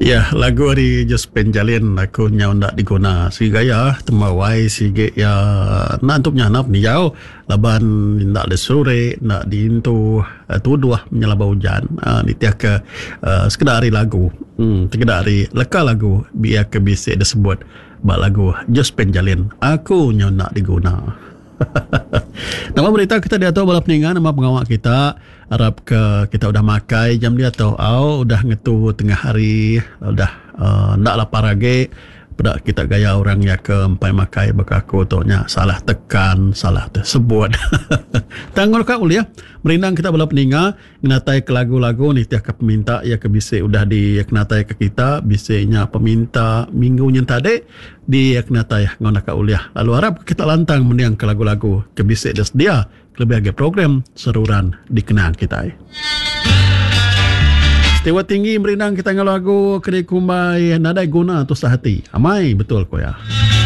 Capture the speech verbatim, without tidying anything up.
Ya, lagu di Just Penjalin aku nyau ndak diguna. Si gaya temawai si ge ya nantup nyanap ni jauh laban ndak ada sore ndak diintu uh, tu dua menyelaba hujan. Uh, ni tiak ke uh, sekedar hari lagu. Hmm, sekedar hari leka lagu biar ke bisik disebut bak lagu Just Penjalin. Aku nyau ndak diguna. Nama berita kita dia tahu balap peningan nama pengawak kita harap ke kita udah makai jam dia tahu au udah ngetu tengah hari udah uh, ndak lapar lagi pada kita gaya orang ya ke empai makai bakaku tonya salah tekan salah tersebut tanggul kau ya merindang kita balap peningan ngenatai ke lagu-lagu ni tiap ke peminta ya ke bisik udah di kenatai ke kita bisiknya peminta minggunya tadi di kenatai ngona ka uliah lalu harap kita lantang mendiang ke lagu-lagu ke bisik dia lebih agak program seruran dikenang kita. Setiwa tinggi merindang kita ngelagu kedai kumbai nadai guna tu sahati. Amai betul ko ya.